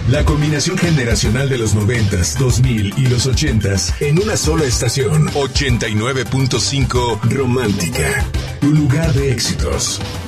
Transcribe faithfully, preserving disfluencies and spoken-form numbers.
La combinación generacional de los noventas, dos mil y los ochentas en una sola estación. ochenta y nueve punto cinco Romántica. Tu lugar de éxitos.